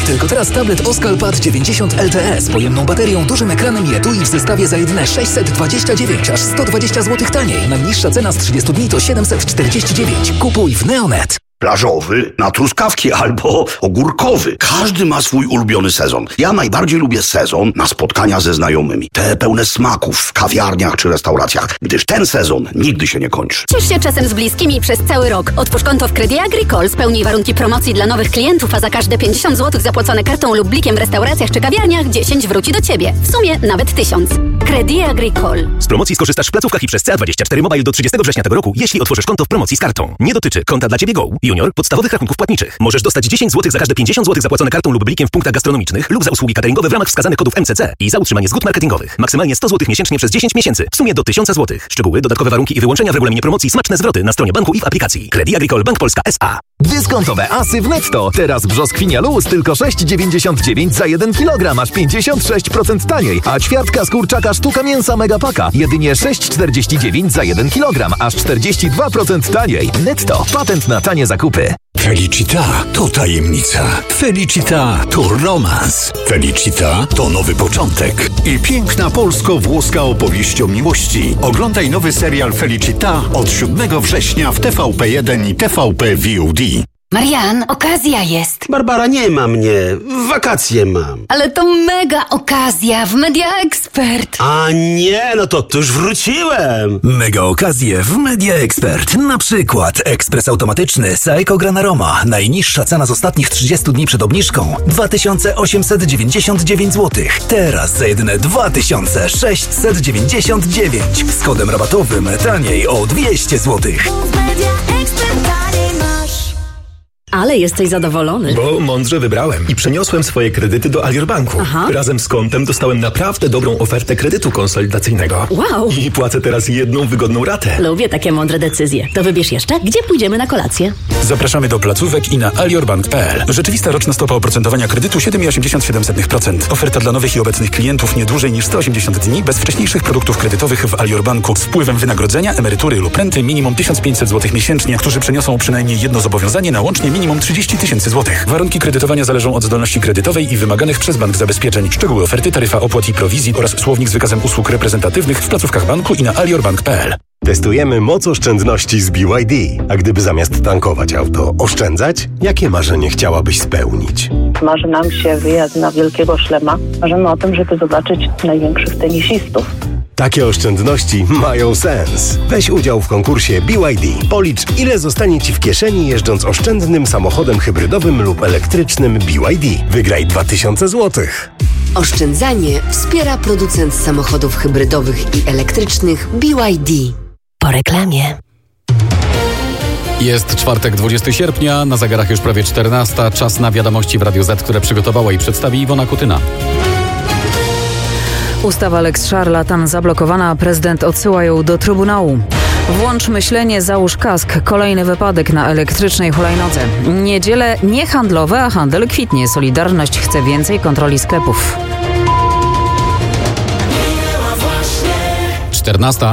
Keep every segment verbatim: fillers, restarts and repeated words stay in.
Tylko teraz tablet Oscal-Pad dziewięćdziesiąt L T E z pojemną baterią, dużym ekranem i etui w zestawie za jedyne sześćset dwadzieścia dziewięć, aż sto dwadzieścia złotych taniej. Najniższa cena z trzydziestu dni to siedemset czterdzieści dziewięć. Kupuj w Neonet. Plażowy, na truskawki albo ogórkowy. Każdy ma swój ulubiony sezon. Ja najbardziej lubię sezon na spotkania ze znajomymi. Te pełne smaków w kawiarniach czy restauracjach, gdyż ten sezon nigdy się nie kończy. Ciesz się czasem z bliskimi przez cały rok. Otwórz konto w Credit Agricole, spełnij warunki promocji dla nowych klientów, a za każde pięćdziesiąt złotych zapłacone kartą lub blikiem w restauracjach czy kawiarniach dziesięć wróci do Ciebie. W sumie nawet tysiąc. Credit Agricole. Z promocji skorzystasz w placówkach i przez C A dwadzieścia cztery Mobile do trzydziestego września tego roku, jeśli otworzysz konto w promocji z kartą. Nie dotyczy konta dla Ciebie Go, Junior, podstawowych rachunków płatniczych. Możesz dostać dziesięć złotych za każde pięćdziesiąt złotych zapłacone kartą lub blikiem w punktach gastronomicznych lub za usługi cateringowe w ramach wskazanych kodów M C C i za utrzymanie zgód marketingowych. Maksymalnie sto złotych miesięcznie przez dziesięć miesięcy. W sumie do tysiąc złotych. Szczegóły, dodatkowe warunki i wyłączenia w regulaminie promocji, smaczne zwroty na stronie banku i w aplikacji. Credit Agricole Bank Polska S A. Dyskontowe asy w Netto. Teraz brzoskwinia luz tylko sześć dziewięćdziesiąt dziewięć za jeden kilogram, aż pięćdziesiąt sześć procent taniej. A ćwiartka z kurczaka sztuka mięsa Megapaka jedynie sześć czterdzieści dziewięć za jeden kilogram, aż czterdzieści dwa procent taniej. Netto. Patent na tanie zakupy. Felicita to tajemnica. Felicita to romans. Felicita to nowy początek. I piękna polsko-włoska opowieść o miłości. Oglądaj nowy serial Felicita od siódmego września w T V P jeden i T V P V O D. Marian, okazja jest. Barbara, nie ma mnie. Wakacje mam. Ale to mega okazja w Media Expert. A nie, no to, to już wróciłem. Mega okazje w Media Expert. Na przykład ekspres automatyczny Saeco Gran Aroma. Najniższa cena z ostatnich trzydziestu dni przed obniżką dwa tysiące osiemset dziewięćdziesiąt dziewięć złotych. Teraz za jedyne dwa tysiące sześćset dziewięćdziesiąt dziewięć. Z kodem rabatowym taniej o dwieście złotych. Ale jesteś zadowolony. Bo mądrze wybrałem i przeniosłem swoje kredyty do Alior Banku. Aha. Razem z kontem dostałem naprawdę dobrą ofertę kredytu konsolidacyjnego. Wow. I płacę teraz jedną wygodną ratę. Lubię takie mądre decyzje. To wybierz jeszcze, gdzie pójdziemy na kolację. Zapraszamy do placówek i na aliorbank kropka p l. Rzeczywista roczna stopa oprocentowania kredytu siedem przecinek osiemdziesiąt siedem procent. Oferta dla nowych i obecnych klientów nie dłużej niż sto osiemdziesiąt dni, bez wcześniejszych produktów kredytowych w Alior Banku z wpływem wynagrodzenia, emerytury lub renty minimum tysiąc pięćset złotych miesięcznie, którzy przeniosą przynajmniej jedno zobowiązanie na łącznie minimum trzydzieści tysięcy złotych. Warunki kredytowania zależą od zdolności kredytowej i wymaganych przez bank zabezpieczeń. Szczegóły oferty, taryfa opłat i prowizji oraz słownik z wykazem usług reprezentatywnych w placówkach banku i na aliorbank kropka p l. Testujemy moc oszczędności z B Y D. A gdyby zamiast tankować auto oszczędzać, jakie marzenie chciałabyś spełnić? Marzy nam się wyjazd na Wielkiego Szlema. Marzymy o tym, żeby zobaczyć największych tenisistów. Takie oszczędności mają sens. Weź udział w konkursie B Y D. Policz, ile zostanie Ci w kieszeni jeżdżąc oszczędnym samochodem hybrydowym lub elektrycznym B Y D. Wygraj dwa tysiące złotych. Oszczędzanie wspiera producent samochodów hybrydowych i elektrycznych B Y D. Po reklamie. Jest czwartek, dwudziestego sierpnia, na zegarach już prawie czternasta. Czas na wiadomości w Radiu Z, które przygotowała i przedstawi Iwona Kutyna. Ustawa Lex Szarlatan zablokowana, prezydent odsyła ją do Trybunału. Włącz myślenie, załóż kask. Kolejny wypadek na elektrycznej hulajnodze. Niedziele niehandlowe, a handel kwitnie. Solidarność chce więcej kontroli sklepów. czternasta.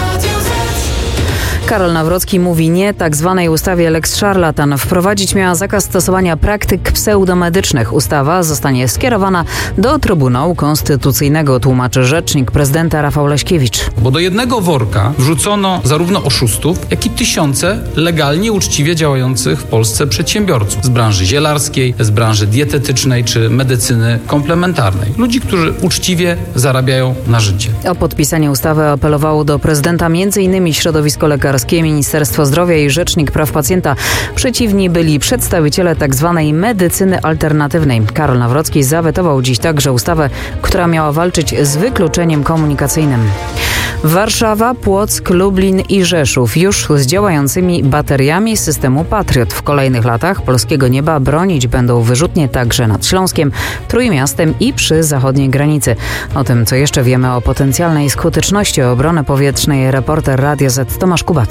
Karol Nawrocki mówi nie tak zwanej ustawie Lex Szarlatan. Wprowadzić miała zakaz stosowania praktyk pseudomedycznych. Ustawa zostanie skierowana do Trybunału Konstytucyjnego, tłumaczy rzecznik prezydenta Rafał Leśkiewicz. Bo do jednego worka wrzucono zarówno oszustów, jak i tysiące legalnie, uczciwie działających w Polsce przedsiębiorców z branży zielarskiej, z branży dietetycznej czy medycyny komplementarnej. Ludzi, którzy uczciwie zarabiają na życie. O podpisanie ustawy apelowało do prezydenta m.in. środowisko lekarskie, Ministerstwo Zdrowia i Rzecznik Praw Pacjenta. Przeciwni byli przedstawiciele tzw. medycyny alternatywnej. Karol Nawrocki zawetował dziś także ustawę, która miała walczyć z wykluczeniem komunikacyjnym. Warszawa, Płock, Lublin i Rzeszów już z działającymi bateriami systemu Patriot. W kolejnych latach polskiego nieba bronić będą wyrzutnie także nad Śląskiem, Trójmiastem i przy zachodniej granicy. O tym, co jeszcze wiemy o potencjalnej skuteczności obrony powietrznej, reporter Radia Z Tomasz Kubat.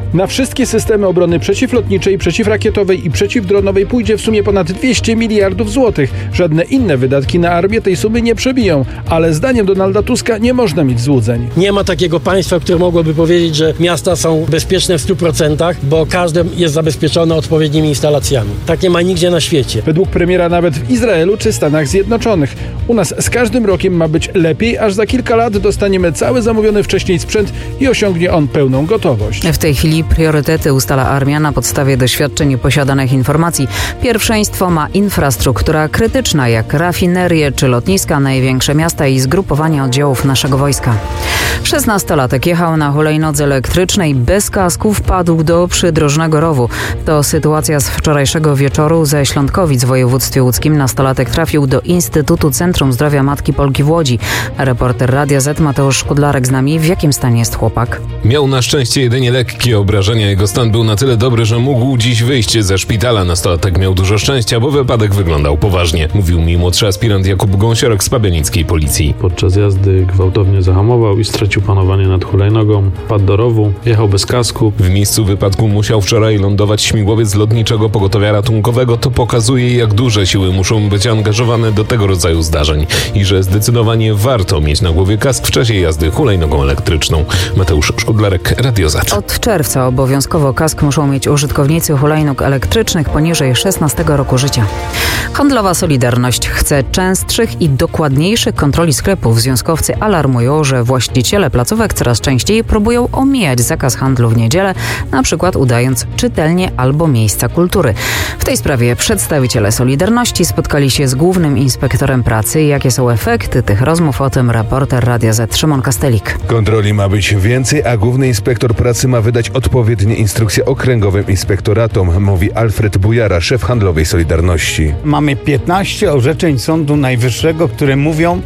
Na wszystkie systemy obrony przeciwlotniczej, przeciwrakietowej i przeciwdronowej pójdzie w sumie ponad dwieście miliardów złotych. Żadne inne wydatki na armię tej sumy nie przebiją, ale zdaniem Donalda Tuska nie można mieć złudzeń. Nie ma takiego państwa, które mogłoby powiedzieć, że miasta są bezpieczne w stu procentach, bo każde jest zabezpieczone odpowiednimi instalacjami. Tak nie ma nigdzie na świecie. Według premiera nawet w Izraelu czy Stanach Zjednoczonych. U nas z każdym rokiem ma być lepiej, aż za kilka lat dostaniemy cały zamówiony wcześniej sprzęt i osiągnie on pełną gotowość. W tej chwili priorytety ustala armia na podstawie doświadczeń i posiadanych informacji. Pierwszeństwo ma infrastruktura krytyczna, jak rafinerie czy lotniska, największe miasta i zgrupowania oddziałów naszego wojska. szesnastolatek jechał na hulajnodze elektrycznej bez kasku, wpadł do przydrożnego rowu. To sytuacja z wczorajszego wieczoru ze Świątkowic w województwie łódzkim. Nastolatek trafił do Instytutu Centrum Zdrowia Matki Polki w Łodzi. Reporter Radia Z Mateusz Szkudlarek z nami. W jakim stanie jest chłopak? Miał na szczęście jedynie lekkie obrażenia. Jego stan był na tyle dobry, że mógł dziś wyjść ze szpitala. Nastolatek miał dużo szczęścia, bo wypadek wyglądał poważnie. Mówił mi młodszy aspirant Jakub Gąsiorek z pabianickiej policji. Podczas jazdy gwałtownie zahamował i stracił panowanie nad hulajnogą. Padł do rowu, jechał bez kasku. W miejscu wypadku musiał wczoraj lądować śmigłowiec lotniczego pogotowia ratunkowego. To pokazuje, jak duże siły muszą być angażowane do tego rodzaju zdarzeń i że zdecydowanie warto mieć na głowie kask w czasie jazdy hulajnogą elektryczną. Mateusz Szkudlarek, Radio Z. Od czerwca obowiązkowo kask muszą mieć użytkownicy hulajnóg elektrycznych poniżej szesnastego roku życia. Handlowa Solidarność chce częstszych i dokładniejszych kontroli sklepów. Związkowcy alarmują, że właściciele placówek coraz częściej próbują omijać zakaz handlu w niedzielę, na przykład udając czytelnie albo miejsca kultury. W tej sprawie przedstawiciele Solidarności spotkali się z głównym inspektorem pracy. Jakie są efekty tych rozmów? O tym reporter Radia Z Szymon Kastelik. Kontroli ma być więcej, a główny inspektor pracy ma wydać odpowiednie instrukcje okręgowym inspektoratom, mówi Alfred Bujara, szef Handlowej Solidarności. Mamy piętnaście orzeczeń Sądu Najwyższego, które mówią,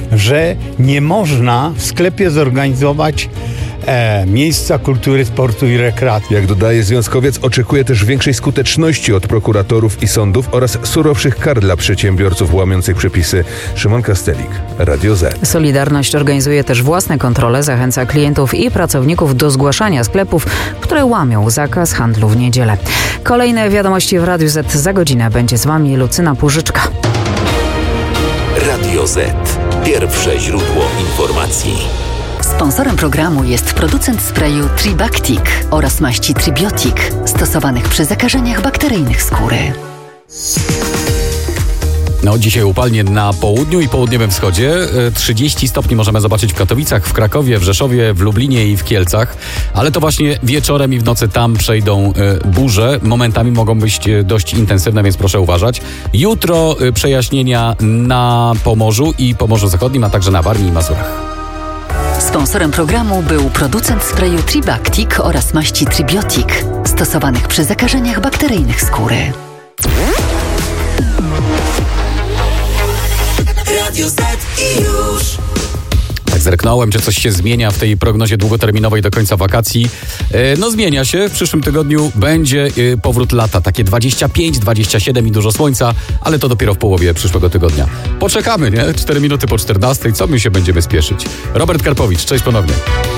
że nie można w sklepie zorganizować E, miejsca kultury, sportu i rekreacji. Jak dodaje związkowiec, oczekuje też większej skuteczności od prokuratorów i sądów oraz surowszych kar dla przedsiębiorców łamiących przepisy. Szymon Kastelik, Radio Z. Solidarność organizuje też własne kontrole, zachęca klientów i pracowników do zgłaszania sklepów, które łamią zakaz handlu w niedzielę. Kolejne wiadomości w Radiu Z za godzinę. Będzie z wami Lucyna Płużyczka. Radio Z. Pierwsze źródło informacji. Sponsorem programu jest producent sprayu Tribactic oraz maści Tribiotic, stosowanych przy zakażeniach bakteryjnych skóry. No, dzisiaj upalnie na południu i południowym wschodzie. trzydzieści stopni możemy zobaczyć w Katowicach, w Krakowie, w Rzeszowie, w Lublinie i w Kielcach. Ale to właśnie wieczorem i w nocy tam przejdą y, burze. Momentami mogą być y, dość intensywne, więc proszę uważać. Jutro y, przejaśnienia na Pomorzu i Pomorzu Zachodnim, a także na Warmii i Mazurach. Sponsorem programu był producent sprayu Tribactic oraz maści Tribiotic, stosowanych przy zakażeniach bakteryjnych skóry. Radio Z i już. Tak zerknąłem, czy coś się zmienia w tej prognozie długoterminowej do końca wakacji. No zmienia się. W przyszłym tygodniu będzie powrót lata. Takie dwadzieścia pięć, dwadzieścia siedem i dużo słońca, ale to dopiero w połowie przyszłego tygodnia. Poczekamy, nie? cztery minuty po czternastej. Co my się będziemy spieszyć? Robert Karpowicz, cześć ponownie.